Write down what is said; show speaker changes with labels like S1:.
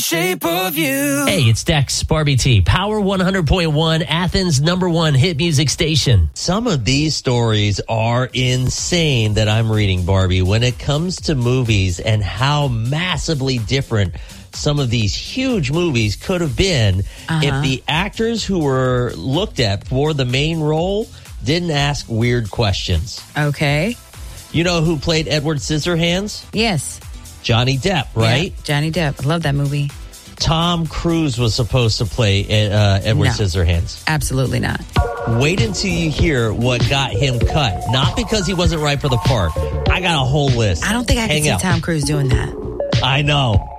S1: Shape of You.
S2: Hey, it's Dex, Barbie T, Power 100.1, Athens' #1 hit music station. Some of these stories are insane that I'm reading, Barbie, when it comes to movies and how massively different some of these huge movies could have been if the actors who were looked at for the main role didn't ask weird questions.
S3: Okay.
S2: You know who played Edward Scissorhands?
S3: Yes.
S2: Johnny Depp, right?
S3: Yeah, Johnny Depp. I love that movie.
S2: Tom Cruise was supposed to play Edward Scissorhands.
S3: Absolutely not.
S2: Wait until you hear what got him cut. Not because he wasn't right for the part. I got a whole list.
S3: I don't think I can see Tom Cruise doing that.
S2: I know.